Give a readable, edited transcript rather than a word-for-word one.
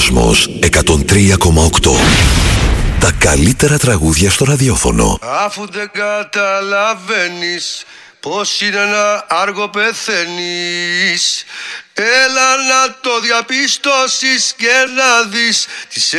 Κόσμος 103,8. Τα καλύτερα τραγούδια στο ραδιόφωνο. Αφού δεν καταλαβαίνεις πως είναι ένα άργο πεθαίνεις, έλα να το διαπιστώσεις και να δεις τις